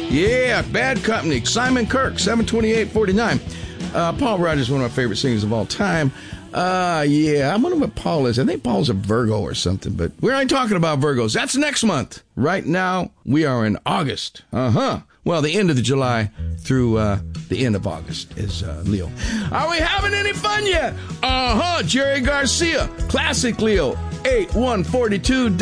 Yeah, Bad Company. Simon Kirk, 728.49. Paul Rogers, one of my favorite singers of all time. Yeah, I wonder what Paul is. I think Paul's a Virgo or something, but we ain't talking about Virgos. That's next month. Right now, we are in August. Well, the end of the July through the end of August is Leo. Are we having any fun yet? Jerry Garcia, classic Leo, 8142.